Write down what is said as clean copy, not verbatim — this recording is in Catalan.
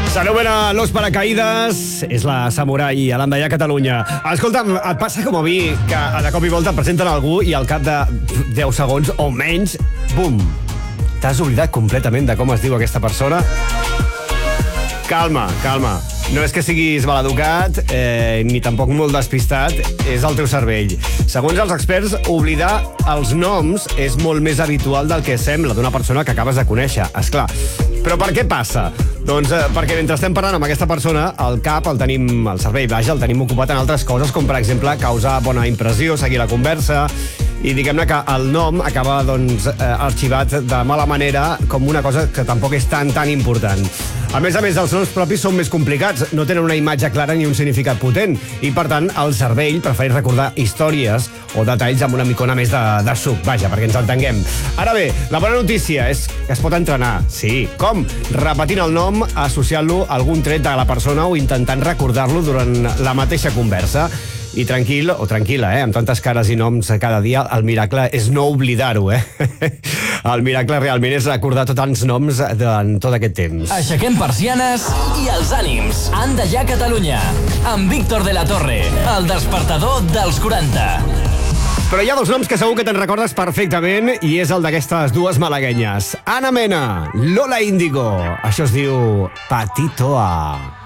S'anomena Los Paracaídas, és la samurai a l'Andallà, Catalunya. Escolta'm, et passa com a mi, que de cop i volta et presenten algú i al cap de 10 segons o menys, bum, t'has oblidat completament de com es diu aquesta persona? Calma, calma. No és que siguis maleducat, ni tampoc molt despistat, és el teu cervell. Segons els experts, oblidar els noms és molt més habitual del que sembla d'una persona que acabes de conèixer, esclar. Però per què passa? Doncs perquè mentre estem parlant amb aquesta persona, el cap el tenim, el cervell, vaja, el tenim ocupat en altres coses, com per exemple causar bona impressió, seguir la conversa, i diguem-ne que el nom acaba doncs, arxivat de mala manera com una cosa que tampoc és tan important. A més, els noms propis són més complicats, no tenen una imatge clara ni un significat potent, i per tant el cervell prefereix recordar històries o detalls amb una micona més de suc, vaja, perquè ens entenguem. Ara bé, la bona notícia és que es pot entrenar, sí. Com? Repetint el nom, associant-lo a algun tret de la persona o intentant recordar-lo durant la mateixa conversa. I tranquil, o tranquil·la, amb tantes cares i noms cada dia, el miracle és no oblidar-ho, El miracle realment és recordar tots els noms durant tot aquest temps. Aixequem persianes i els ànims. Andallà, Catalunya, amb Víctor de la Torre, el despertador dels 40. Però hi ha dos noms que segur que te'n recordes perfectament i és el d'aquestes dues malaguenyes. Ana Mena, Lola Índigo. Això es diu Patito A.